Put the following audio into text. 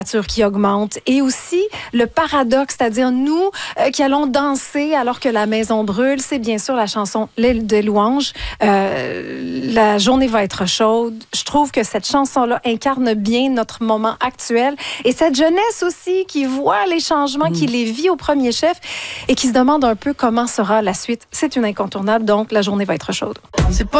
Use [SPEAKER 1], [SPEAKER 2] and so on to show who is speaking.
[SPEAKER 1] qui augmente et aussi le paradoxe, c'est-à-dire nous qui allons danser alors que la maison brûle, c'est bien sûr la chanson de Louange. La journée va être chaude. Je trouve que cette chanson-là incarne bien notre moment actuel et cette jeunesse aussi qui voit les changements, qui les vit au premier chef et qui se demande un peu comment sera la suite. C'est une incontournable, donc la journée va être chaude. C'est pas